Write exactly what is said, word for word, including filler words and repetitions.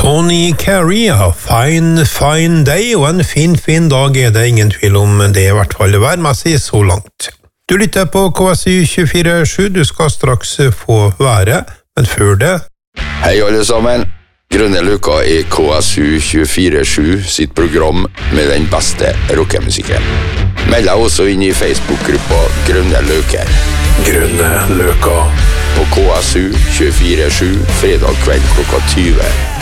Tony Carey, fine, fine day, og en fin, fin dag er det ingen tvil om det, i hvert fall værmessig så langt. Du lytter på K S U tjuefire sju, du skal straks få være, men før det... Hei alle sammen, Grønne Løka i K S U tjuefire sju sitt program med den beste rockemusikken. Meld deg også inn i Facebook-gruppa Grønne Løker. Grønne Løka. På K S U tjuefire sju, fredag kveld klokka tyve.